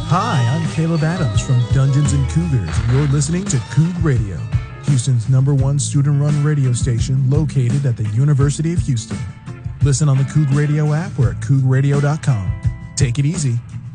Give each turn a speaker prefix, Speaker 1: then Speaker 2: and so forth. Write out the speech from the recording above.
Speaker 1: Hi, I'm Caleb Adams from Dungeons and Cougars, and you're listening to Coug Radio, Houston's #1 student-run radio station located at the University of Houston. Listen on the Coug Radio app or at cougradio.com. Take it easy.